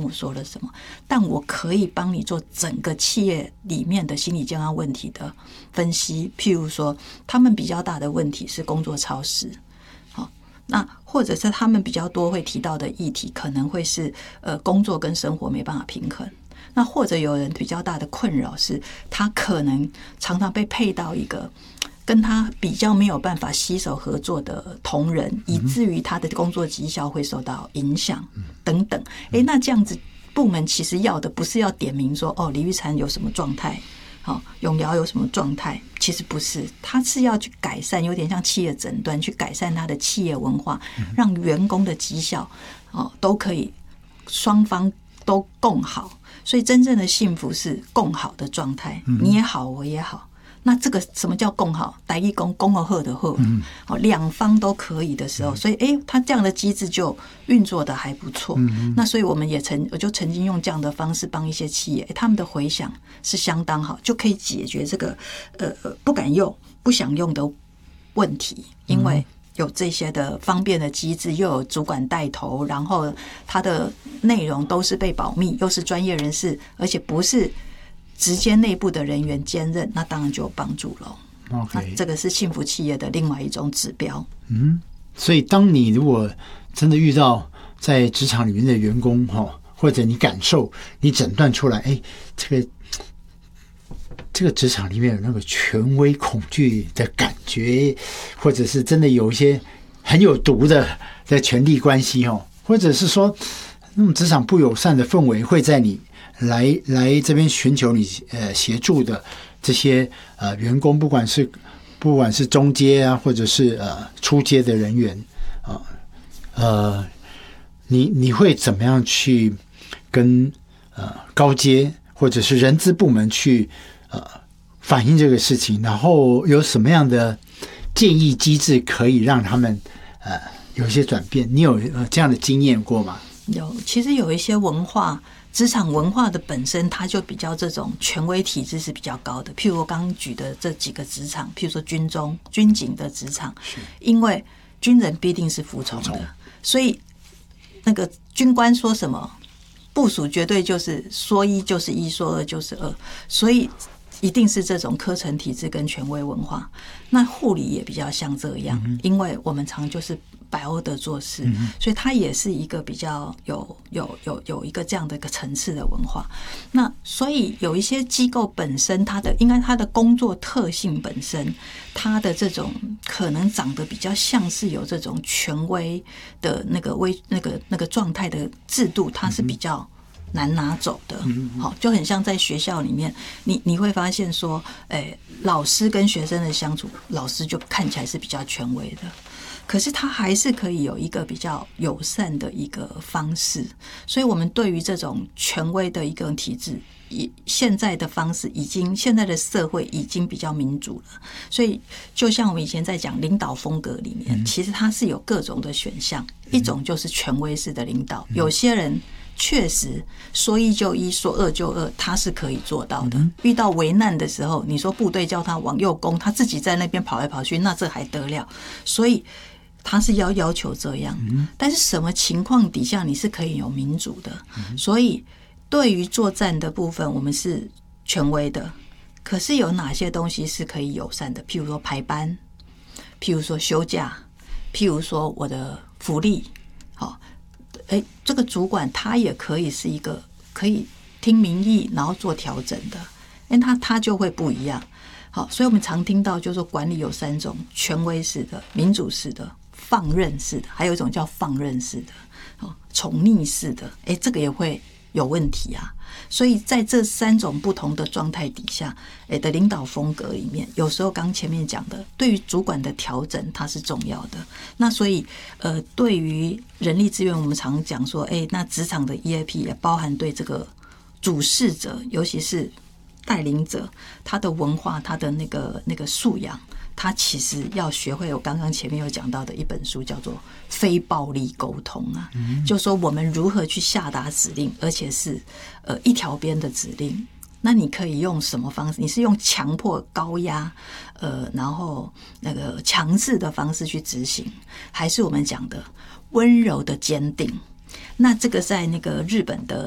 府说了什么，但我可以帮你做整个企业里面的心理健康问题的分析。譬如说，他们比较大的问题是工作超时，好，那或者是他们比较多会提到的议题，可能会是工作跟生活没办法平衡。那或者有人比较大的困扰是，他可能常常被配到一个跟他比较没有办法携手合作的同仁，以至于他的工作绩效会受到影响等等。那这样子部门其实要的不是要点名说李玉婵有什么状态，永尧有什么状态，其实不是，他是要去改善，有点像企业诊断，去改善他的企业文化，让员工的绩效都可以双方都共好。所以真正的幸福是共好的状态，你也好我也好。那这个什么叫共好？台语讲共好的好，两方都可以的时候，所以他这样的机制就运作的还不错。那所以我们也我就曾经用这样的方式帮一些企业，他们的回响是相当好，就可以解决这个不敢用、不想用的问题，因为有这些的方便的机制，又有主管带头，然后它的内容都是被保密，又是专业人士，而且不是直接内部的人员兼任，那当然就有帮助了。 Okay. 这个是幸福企业的另外一种指标。 所以当你如果真的遇到在职场里面的员工或者你感受、你诊断出来，这个职场里面有那个权威恐惧的感觉，或者是真的有一些很有毒的权力关系或者是说那种职场不友善的氛围会在你来这边寻求你协助的这些员工，不管是中阶啊，或者是初阶的人员你会怎么样去跟高阶或者是人资部门去反映这个事情，然后有什么样的建议机制可以让他们有一些转变？你有这样的经验过吗？ 有，其实有一些文化，职场文化的本身，它就比较这种权威体制是比较高的。譬如我刚刚举的这几个职场，譬如说军中、军警的职场，因为军人必定是服从的，所以那个军官说什么，部属绝对就是说一就是一，说二就是二，所以一定是这种科层体制跟权威文化。那护理也比较像这样，因为我们常就是百欧的做事，所以它也是一个比较有一个这样的一个层次的文化。那所以有一些机构本身它的工作特性本身，它的这种可能长得比较像是有这种权威的那个状态的制度，它是比较难拿走的。好，就很像在学校里面，你会发现说，老师跟学生的相处，老师就看起来是比较权威的，可是他还是可以有一个比较友善的一个方式。所以我们对于这种权威的一个体制，现在的方式现在的社会已经比较民主了。所以就像我们以前在讲领导风格里面，其实它是有各种的选项，一种就是权威式的领导，有些人确实说一就一，说二就二，他是可以做到的。遇到危难的时候，你说部队叫他往右攻，他自己在那边跑来跑去，那这还得了？所以他是要求这样。但是什么情况底下你是可以有民主的？所以对于作战的部分，我们是权威的。可是有哪些东西是可以友善的？譬如说排班，譬如说休假，譬如说我的福利，这个主管他也可以是一个可以听民意然后做调整的，因为他就会不一样。好，所以我们常听到就是说管理有3种：权威式的、民主式的、放任式的，还有一种叫放任式的、宠溺式的。这个也会有问题啊。所以在这3种不同的状态底下的领导风格里面，有时候刚前面讲的对于主管的调整它是重要的。那所以对于人力资源，我们常讲说那职场的 EAP 也包含对这个主事者，尤其是带领者，他的文化，他的那个素养，他其实要学会我刚刚前面有讲到的一本书，叫做《非暴力沟通》啊，就是说我们如何去下达指令，而且是一条边的指令。那你可以用什么方式？你是用强迫、高压，然后那个强制的方式去执行，还是我们讲的温柔的坚定？那这个在那个日本的